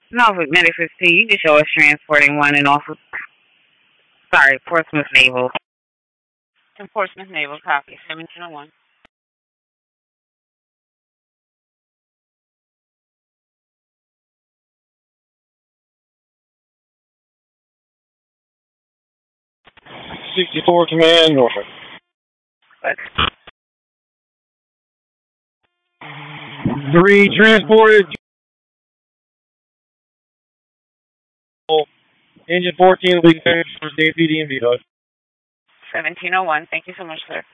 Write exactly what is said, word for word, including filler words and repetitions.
Norfolk Medic fifteen, you can show us transporting one in Norfolk. Sorry, Portsmouth Naval. In Portsmouth Naval, copy. seventeen oh one. sixty-four Command, Norfolk. But Three transported. Engine fourteen will be carried towards the A P D M V hut. seventeen oh one, thank you so much, sir.